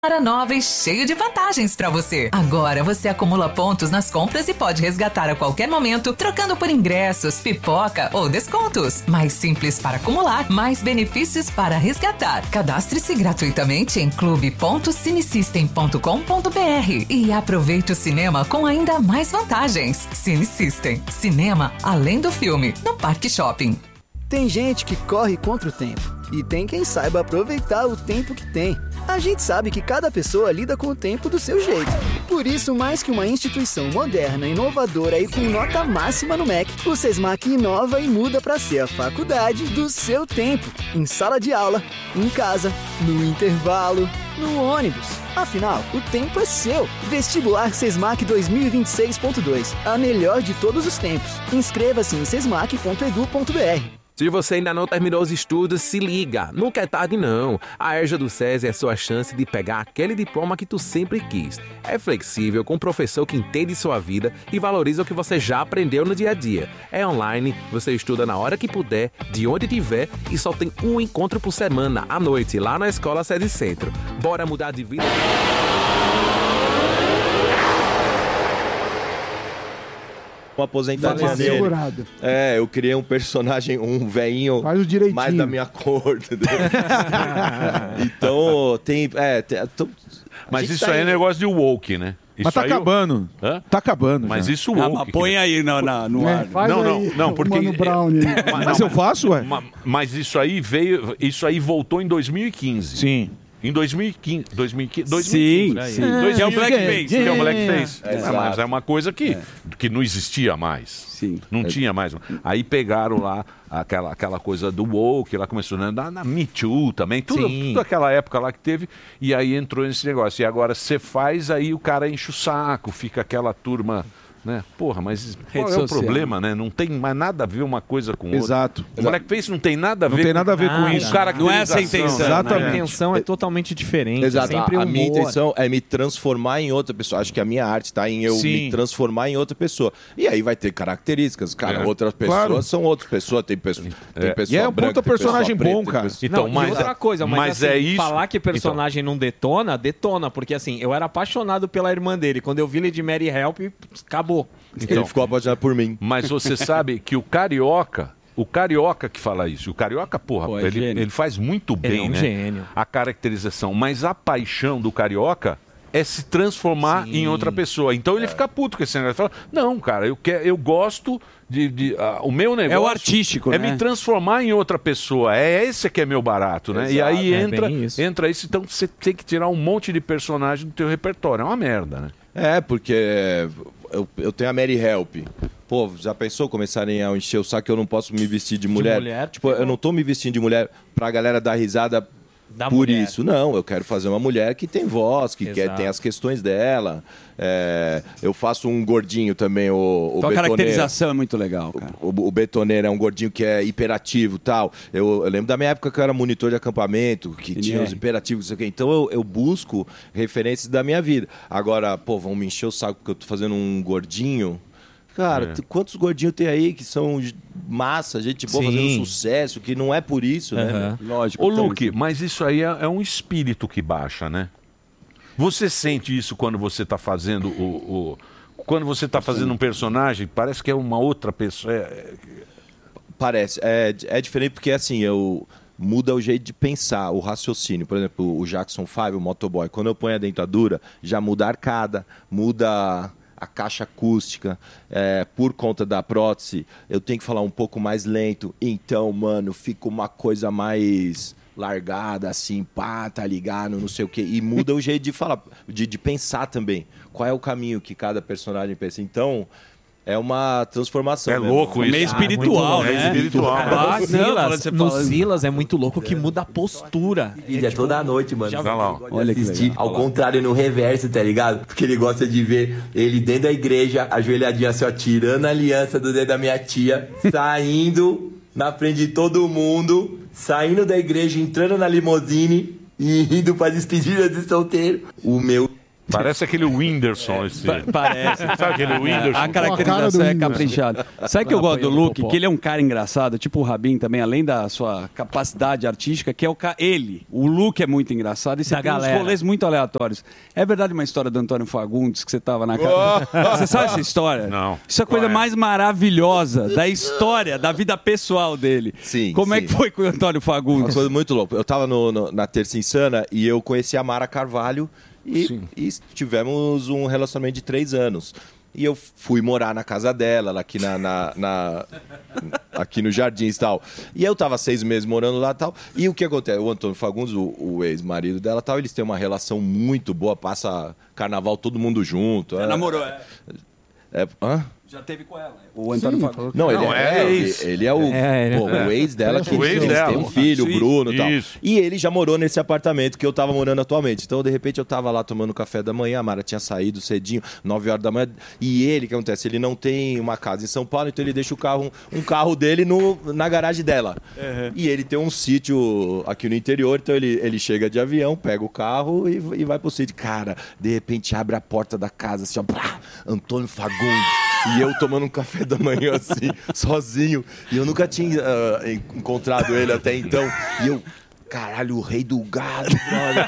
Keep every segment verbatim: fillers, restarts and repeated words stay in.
nova e cheio de vantagens para você. Agora você acumula pontos nas compras e pode resgatar a qualquer momento, trocando por ingressos, pipoca ou descontos. Mais simples para acumular, mais benefícios para resgatar. Cadastre-se gratuitamente em clube ponto cinesystem ponto com ponto b r e aproveite o cinema com ainda mais vantagens. Cinesystem, cinema além do filme, no Parque Shopping. Tem gente que corre contra o tempo e tem quem saiba aproveitar o tempo que tem. A gente sabe que cada pessoa lida com o tempo do seu jeito. Por isso, mais que uma instituição moderna, inovadora e com nota máxima no M E C, o SESMAC inova e muda para ser a faculdade do seu tempo. Em sala de aula, em casa, no intervalo, no ônibus. Afinal, o tempo é seu. Vestibular SESMAC dois mil e vinte e seis ponto dois. A melhor de todos os tempos. Inscreva-se em sesmac ponto edu ponto b r. Se você ainda não terminou os estudos, se liga. Nunca é tarde, não. A ERJA do SESI é a sua chance de pegar aquele diploma que tu sempre quis. É flexível, com um professor que entende sua vida e valoriza o que você já aprendeu no dia a dia. É online, você estuda na hora que puder, de onde tiver e só tem um encontro por semana, à noite, lá na Escola SESI Centro. Bora mudar de vida? Uma aposentadoria dele. É, eu criei um personagem, um velhinho mais da minha cor, entendeu? Então, tem... É, tem tô, mas isso tá aí é negócio de woke, né? Isso mas tá acabando. Eu... Hã? Tá acabando. Mas já. isso woke. Ah, põe aí no, na, no é, ar. Não, não, não, não, porque... Mano Brown, mas, mas eu faço, ué. Mas isso aí veio... Isso aí voltou em dois mil e quinze. Sim. Em dois mil e quinze. dois mil e quinze, dois mil e quinze sim, sim. É, que é o blackface. Que é o blackface. É, é, mas é uma coisa que, é. que não existia mais. Sim. Não é. tinha mais. Aí pegaram lá aquela, aquela coisa do woke, lá começou na, na Me Too também, tudo, tudo aquela época lá que teve, e aí entrou nesse negócio. E agora você faz, aí o cara enche o saco, fica aquela turma... Né? Porra, mas qual é o problema, né? Não tem mais nada a ver uma coisa com outra. Exato. O blackface não tem nada a ver, não tem nada a ver com, com isso. Não é essa a intenção. Exatamente. A intenção é totalmente diferente. Exato. É sempre a, a humor. minha intenção é me transformar em outra pessoa. Acho que a minha arte está em eu Sim. me transformar em outra pessoa. E aí vai ter características. Cara, É. outras pessoas Claro. são outras pessoas. Tem pessoa, tem É. pessoa E é um branca, puta tem pessoa personagem preta, bom, tem cara. pessoa- Então, Não, mas, e outra coisa, mas, mas assim, é isso. falar que personagem não detona, detona, porque assim, eu era apaixonado pela irmã dele. Quando eu vi Lady Mary Help, acabou. Então, Ele ficou apaixonado por mim. Mas você sabe que o carioca, o carioca que fala isso, o carioca, porra, Pô, é ele, gênio. ele faz muito bem, Ele é um né? gênio. A caracterização, mas a paixão do carioca é se transformar Sim. em outra pessoa. Então ele fica puto com esse negócio. Fala, não, cara, eu, quero, eu gosto de... de ah, o meu negócio É o artístico, é né? me transformar em outra pessoa. É esse que é meu barato, né? E aí é entra, bem isso. entra isso. Então você tem que tirar um monte de personagem do teu repertório. É uma merda, né? É, porque eu, eu tenho a Mary Help. Pô, já pensou começarem a encher o saco que eu não posso me vestir de mulher? mulher, tipo, eu não tô me vestindo de mulher pra galera dar risada Da por mulher. isso. Não, eu quero fazer uma mulher que tem voz, que quer, Exato. tem as questões dela. É, eu faço um gordinho também, o, o Tua betoneiro. caracterização é muito legal, cara. O, o betoneiro é um gordinho que é hiperativo e tal. Eu, eu lembro da minha época que eu era monitor de acampamento, que Ele tinha é. os hiperativos, não sei o quê. Então eu, eu busco referências da minha vida. Agora, pô, vão me encher o saco porque eu tô fazendo um gordinho. Cara, É. t- quantos gordinhos tem aí que são j- massa, gente boa, Sim. fazendo sucesso, que não é por isso, né? Aham. meu? Lógico. Ô, então, Luke, mas isso aí é, é um espírito que baixa, né? Você sente isso quando você está fazendo o, o- Quando você está fazendo um personagem, parece que é uma outra pessoa. É- Parece. É, é diferente porque, assim, eu... Muda o jeito de pensar, o raciocínio. Por exemplo, o Jackson cinco, o motoboy. Quando eu ponho a dentadura, já muda a arcada, muda a caixa acústica. É, por conta da prótese, eu tenho que falar um pouco mais lento. Então, mano, fica uma coisa mais largada, assim, pá, tá ligado, não sei o quê. E muda o jeito de falar, de, de pensar também. Qual é o caminho que cada personagem pensa. Então... É uma transformação. É mesmo. louco isso. meio espiritual, Ah, né? É espiritual. Cara, Ah, no não, Silas, falando- você no falando- Silas é muito louco que muda a postura. Vídeo é toda noite, mano. Já Vai lá, ó. Olha que Assistir, legal. ao contrário, no reverso, tá ligado? Porque ele gosta de ver ele dentro da igreja, ajoelhadinho assim, ó, tirando a aliança do dedo da minha tia, saindo na frente de todo mundo, saindo da igreja, entrando na limousine e indo pra despedida de solteiro. O meu Parece aquele Whindersson. Esse... Pa- parece. Sabe aquele Whindersson? A caracterização é caprichada. Sabe que eu gosto do Luke? Que ele é um cara engraçado, tipo o Rabin também, além da sua capacidade artística, que é o ca... ele. O Luke é muito engraçado e você Da tem galera. uns rolês muito aleatórios. É verdade uma história do Antônio Fagundes, que você tava na casa... Você sabe essa história? Não. Isso é a coisa Qual é? mais maravilhosa da história, da vida pessoal dele. Sim, Como é sim. que foi com o Antônio Uma Fagundes? coisa muito louca. Eu tava no- no- na Terça Insana e eu conheci a Mara Carvalho e, e tivemos um relacionamento de três anos. E eu fui morar na casa dela, lá aqui, na, na- na- aqui no Jardins e tal. E eu tava seis meses morando lá e tal. E o que acontece? O Antônio Fagundes, o, o ex-marido dela e tal, eles têm uma relação muito boa, passa carnaval todo mundo junto. Já é, namorou, é. é, hã? Já teve com ela. O Antônio Fagundes. Não, ele Não, é, é ele, ex. ele é o, É, pô, é. o ex dela, que O ex eles dela. têm um filho, o Isso, Bruno e tal. isso. E ele já morou nesse apartamento que eu tava morando atualmente. Então, de repente, eu tava lá tomando café da manhã, a Mara tinha saído cedinho, nove horas da manhã. E ele, o que acontece? Ele não tem uma casa em São Paulo, então ele deixa o carro, um, um carro dele no, na garagem dela. E ele tem um sítio aqui no interior, então ele, ele chega de avião, pega o carro e, e vai pro sítio. Cara, de repente abre a porta da casa, assim, ó, pá, Antônio Fagundes. E eu tomando um café da manhã assim, sozinho. E eu nunca tinha ah, encontrado ele até então. E eu, caralho, o rei do gado, brother.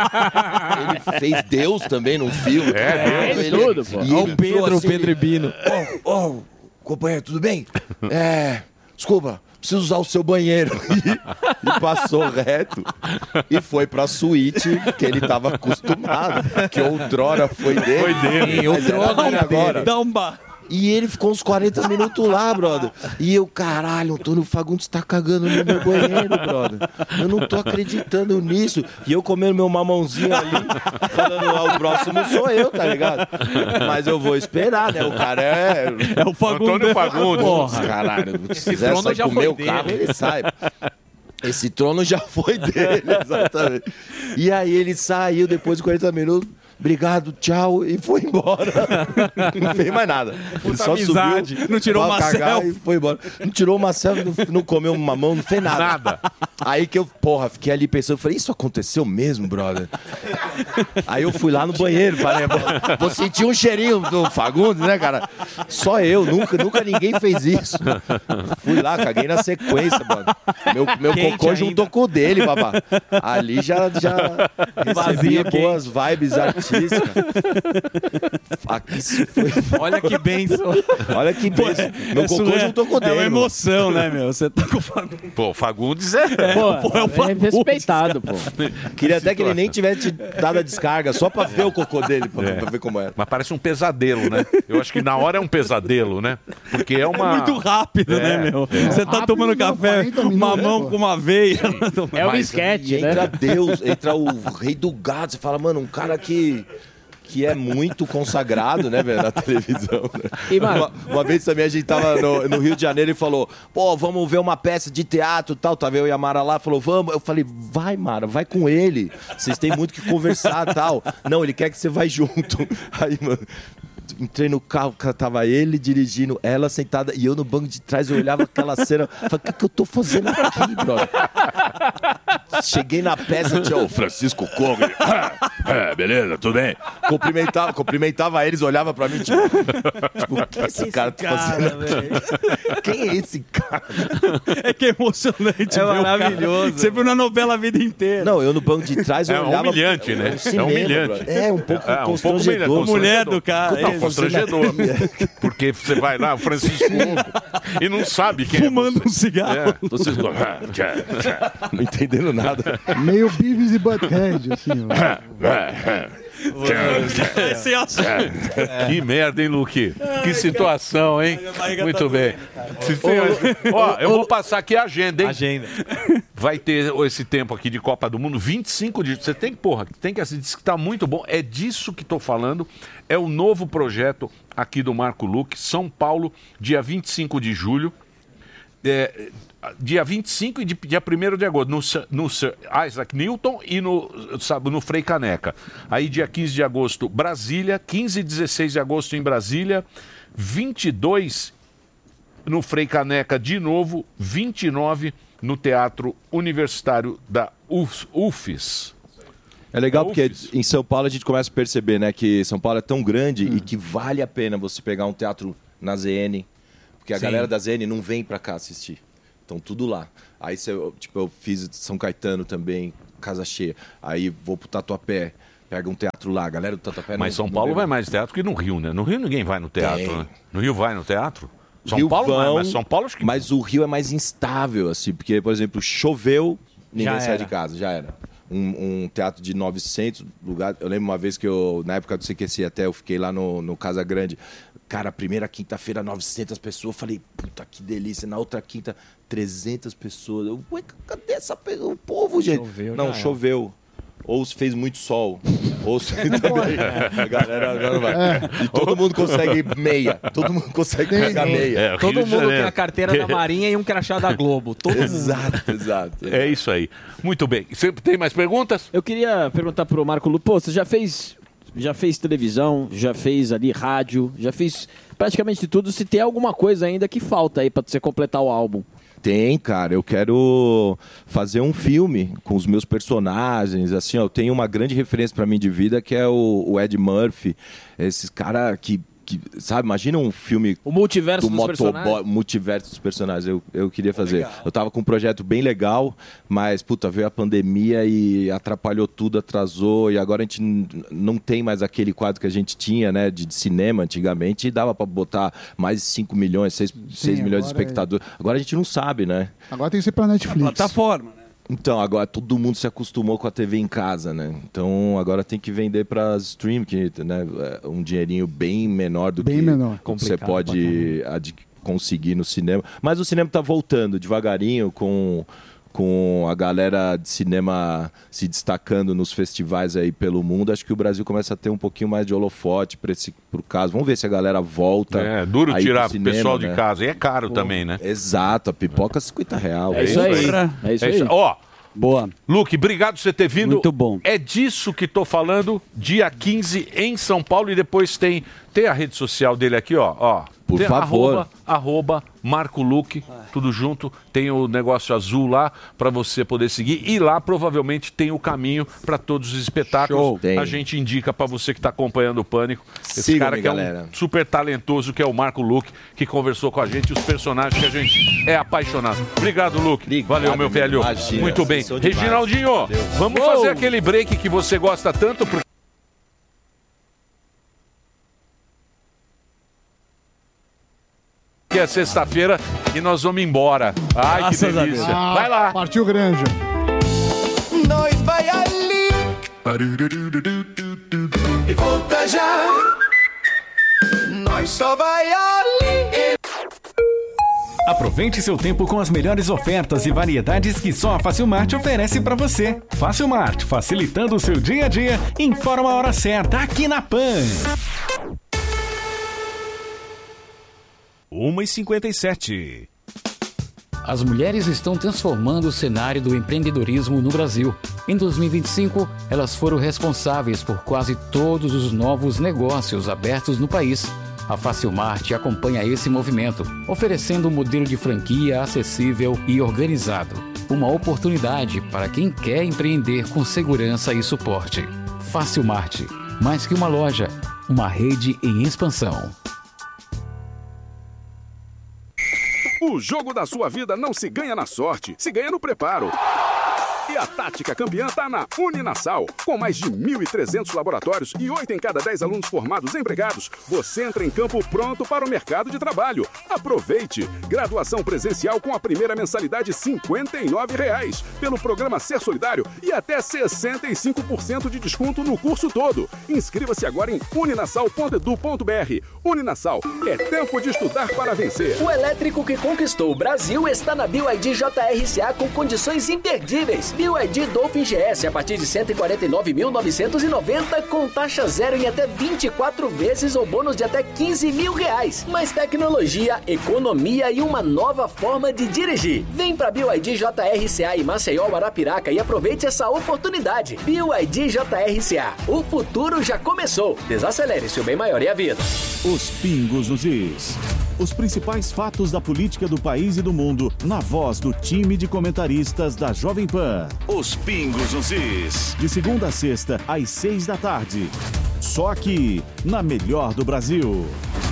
Ele fez Deus também num filme. É, ele, tudo, pô. E Ó, ele o Pedro, entrou o Pedro e Bino. Ô, ô, companheiro, tudo bem? É, desculpa, preciso usar o seu banheiro. E, e passou reto e foi pra suíte que ele tava acostumado, que outrora foi dele. Foi dele. Mas era dele agora. Dá um bar. E ele ficou uns quarenta minutos lá, brother. E eu, caralho, o Antônio Fagundes tá cagando no meu banheiro, brother. Eu não tô acreditando nisso. E eu comendo meu mamãozinho ali, falando, ah, o próximo sou eu, tá ligado? Mas eu vou esperar, né? O cara é... É o Fagundes. Antônio Fagundes. Porra, caralho, se quiser trono só já comer foi o dele. carro, ele sai. Esse trono já foi dele, exatamente. E aí ele saiu depois de quarenta minutos. Obrigado, tchau, e foi embora. Não fez mais nada. Ele só amizade. subiu, Não tirou pra uma cagar selfie. e foi embora. Não tirou uma selfie, não, não comeu um mamão, não fez nada. Nada. Aí que eu, porra, fiquei ali pensando, falei, isso aconteceu mesmo, brother? Aí eu fui lá no banheiro, falei, vou, vou sentir um cheirinho do Fagundes, né, cara? Só eu, nunca, nunca ninguém fez isso. Fui lá, caguei na sequência, brother. Meu, meu Quente cocô ainda. juntou com o dele, babá. Ali já, já recebia boas vibes artísticas. Aqui isso foi... Olha que benção. Olha que benção. Meu cocô surreal. juntou com o É dele. uma mano. emoção, né, meu? Você tá com o Fagundes. Pô, o Fagundes é... Pô, Pô, é o é Fagundes, respeitado, pô. Queria até que ele nem tivesse dado a descarga, só pra ver o cocô dele, pra, pra ver como era. Mas parece um pesadelo, né? Eu acho que na hora é um pesadelo, né? Porque é uma... Muito rápido, É, né, meu? é. Você tá Rápido, tomando não, café, quarenta minutos, mamão pô. com uma veia. É um Mas- esquete, E entra né? Deus, entra o rei do gado. Você fala, mano, um cara que, que é muito consagrado, né, velho, na televisão. Né? E, mano- uma, uma vez também a gente tava no, no Rio de Janeiro e falou, pô, vamos ver uma peça de teatro e tal. Tava eu e a Mara lá, falou, vamos. Eu falei, vai, Mara, vai com ele. Vocês têm muito que conversar e tal. Não, ele quer que você vai junto. Aí, mano... Entrei no carro, tava ele dirigindo, ela sentada e eu no banco de trás. Eu olhava aquela cena, falei, o que, que eu tô fazendo aqui, brother? Cheguei na peça, tinha o Francisco Cogo. ele, É, beleza, tudo bem. Cumprimentava, cumprimentava eles, olhava pra mim, tipo, tipo o que esse cara tá fazendo aqui? Quem é esse cara? É que é emocionante. É ver o cara. maravilhoso. Você viu na novela a vida inteira. Não, eu no banco de trás, eu É olhava... humilhante, né? um É cinema, humilhante. brother. É, um pouco É, um pouco constrangedor. humilhante, Mulher do cara. Não, é, constrangedor. Porque você vai lá, o Francisco e não sabe quem Fumando é um cigarro. É. Vocês... Não entendendo nada. Meio Beavis e Butthead, assim, ó. Esse é assunto. Que merda, hein, Luque? Que situação, hein? Minha barriga Muito tá bem. Se tem- Ó, eu vou passar aqui a agenda, hein? Agenda. Vai ter esse tempo aqui de Copa do Mundo, vinte e cinco de... Você tem, porra, tem que assistir, que tá muito bom. É disso que tô falando. É o novo projeto aqui do Marco Luque, São Paulo, dia vinte e cinco de julho. É, dia vinte e cinco e de- dia primeiro de agosto, no, Sir- no Sir Isaac Newton e no, sabe, no Frei Caneca. Aí dia quinze de agosto, Brasília, quinze e dezesseis de agosto em Brasília, vinte e dois no Frei Caneca de novo, vinte e nove no Teatro Universitário da U F- UFES. É legal É porque UFES. em São Paulo a gente começa a perceber, né, que São Paulo é tão grande e que vale a pena você pegar um teatro na Z N, porque a Sim. galera da Z N não vem pra cá assistir. Então tudo lá. Aí você, eu, tipo, eu fiz São Caetano também, casa cheia. Aí vou pro Tatuapé, pega um teatro lá, a galera do Tatuapé Mas não, São não Paulo vem. vai mais teatro que no Rio, né? No Rio ninguém vai no teatro, Tem. né? No Rio vai no teatro? São Rio Paulo vai, vão, mas São Paulo acho que... Mas o Rio é mais instável, assim, porque, por exemplo, choveu, ninguém Já sai era. de casa, já era. Um, um teatro de novecentos lugares. Eu lembro uma vez que eu, na época do C Q C até, eu fiquei lá no, no Casa Grande. Cara, a primeira quinta-feira, novecentas pessoas. Eu falei, puta que delícia. Na outra quinta, trezentas pessoas. Eu, ué, cadê essa, pe- o povo, gente? Choveu, Não, já era. choveu. Ou se fez muito sol. Ou se também. A galera agora vai. E todo mundo consegue meia. Todo mundo consegue pegar meia. É, o Rio Todo de mundo Janeiro. tem a carteira da Marinha e um crachá da Globo. Todo mundo. Exato, exato. É isso aí. Muito bem. Você tem mais perguntas? Eu queria perguntar pro Marco Luque, pô, você já fez, já fez televisão, já fez ali rádio, já fez praticamente tudo. Se tem alguma coisa ainda que falta aí pra você completar o álbum. Tem, cara. Eu quero fazer um filme com os meus personagens. Assim, ó, eu tenho uma grande referência pra mim de vida que é o, o Ed Murphy. Esses cara que, que, sabe? Imagina um filme O multiverso do dos motoboy, personagens. multiverso dos personagens. Eu, eu queria fazer. Eu tava com um projeto bem legal, mas puta, veio a pandemia e atrapalhou tudo, atrasou. E agora a gente n- não tem mais aquele quadro que a gente tinha, né, de, de cinema antigamente. E dava pra botar mais de cinco milhões, seis milhões de agora espectadores. Agora a gente não sabe, né? Agora tem que ser pra Netflix. Plataforma, né? Então, agora todo mundo se acostumou com a T V em casa, né? Então, agora tem que vender para stream, que né, é um dinheirinho bem menor do Bem que menor. você pode ad- conseguir no cinema. Mas o cinema tá voltando devagarinho com, com a galera de cinema se destacando nos festivais aí pelo mundo. Acho que o Brasil começa a ter um pouquinho mais de holofote para esse pro caso. Vamos ver se a galera volta. É, duro aí tirar pro cinema, pessoal né? de casa. E é caro também, né? Exato, a pipoca cinquenta reais. É isso aí. É isso aí. Ó, Boa. Luke, obrigado por você ter vindo. Muito bom. É disso que tô falando, dia quinze em São Paulo e depois tem, tem a rede social dele aqui, ó. ó. Por Tem favor. Arroba, arroba Marco Luque, tudo junto. Tem o negócio azul lá para você poder seguir. E lá provavelmente tem o caminho para todos os espetáculos. Show. Tem. A gente indica para você que tá acompanhando o Pânico. Esse Sigam-me, cara que é galera. um super talentoso, que é o Marco Luque, que conversou com a gente e os personagens que a gente é apaixonado. Obrigado, Luque. Obrigado, Valeu, meu velho. imagina, Muito bem. vocês são demais. Reginaldinho, Valeu. vamos Uou. fazer aquele break que você gosta tanto, porque que é sexta-feira e nós vamos embora. Ai, Graças que a Deus. delícia. Ah, Vai lá. Partiu Granja. Nós vai ali e volta já. Nós só vai ali. Aproveite seu tempo com as melhores ofertas e variedades que só a Facilmart oferece para você. Facilmart, facilitando o seu dia a dia. Informa a hora certa aqui na Pan. uma e cinquenta e sete. As mulheres estão transformando o cenário do empreendedorismo no Brasil. Em dois mil e vinte e cinco, elas foram responsáveis por quase todos os novos negócios abertos no país. A Facilmart acompanha esse movimento, oferecendo um modelo de franquia acessível e organizado. Uma oportunidade para quem quer empreender com segurança e suporte. Facilmart, mais que uma loja, uma rede em expansão. O jogo da sua vida não se ganha na sorte, se ganha no preparo. E a tática campeã tá na Uninasal. Com mais de mil e trezentos laboratórios e oito em cada dez alunos formados empregados, você entra em campo pronto para o mercado de trabalho. Aproveite! Graduação presencial com a primeira mensalidade cinquenta e nove reais pelo programa Ser Solidário e até sessenta e cinco por cento de desconto no curso todo. Inscreva-se agora em uninasal ponto edu ponto br. Uninasal, é tempo de estudar para vencer. O elétrico que conquistou o Brasil está na B Y D J R C A com condições imperdíveis. B Y D Dolphin G S a partir de cento e quarenta e nove mil novecentos e noventa com taxa zero em até vinte e quatro vezes ou bônus de até quinze mil reais. Mais tecnologia, economia e uma nova forma de dirigir. Vem pra B Y D J R C A em Maceió, Arapiraca e aproveite essa oportunidade. B Y D J R C A. O futuro já começou. Desacelere, seu bem maior e a vida. Os pingos nos is. Os principais fatos da política do país e do mundo, na voz do time de comentaristas da Jovem Pan. Os pingos nos is. De segunda a sexta, às seis da tarde. Só aqui, na melhor do Brasil.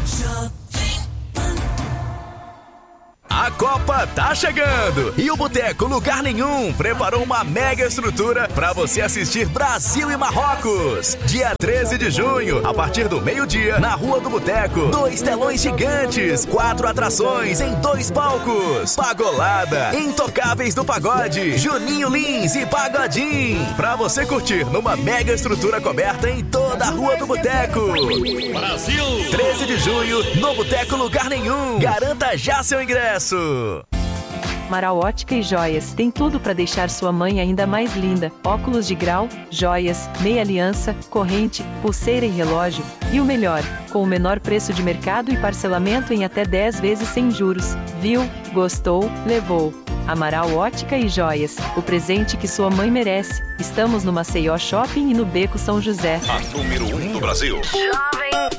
A Copa tá chegando e o Boteco Lugar Nenhum preparou uma mega estrutura para você assistir Brasil e Marrocos. Dia treze de junho, a partir do meio-dia, na Rua do Boteco. Dois telões gigantes, quatro atrações em dois palcos. Pagolada, Intocáveis do Pagode, Juninho Lins e Pagodim. Pra você curtir numa mega estrutura coberta em toda a Rua do Boteco. Brasil! treze de junho, no Boteco Lugar Nenhum. Garanta já seu ingresso. Amaral Ótica e Joias tem tudo para deixar sua mãe ainda mais linda. Óculos de grau, joias, meia aliança, corrente, pulseira e relógio. E o melhor, com o menor preço de mercado e parcelamento em até dez vezes sem juros. Viu? Gostou? Levou. Amaral Ótica e Joias, o presente que sua mãe merece. Estamos no Maceió Shopping e no Beco São José. A número um do Brasil. Jovem